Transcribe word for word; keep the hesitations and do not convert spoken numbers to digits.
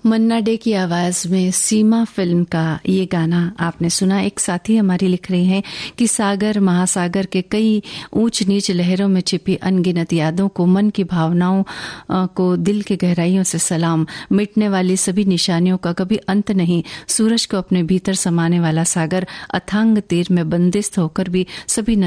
मन्ना day की आवाज में सीमा फिल्म का ये गाना आपने सुना। एक साथी हमारी लिख रही हैं कि सागर महासागर के कई ऊंच नीच लहरों में छिपी अनगिनत यादों को, मन की भावनाओं को दिल के गहराइयों से सलाम। मिटने वाली सभी निशानियों का कभी अंत नहीं, सूरज को अपने भीतर समाने वाला सागर अथांग तीर में बंदिस्त होकर भी सभी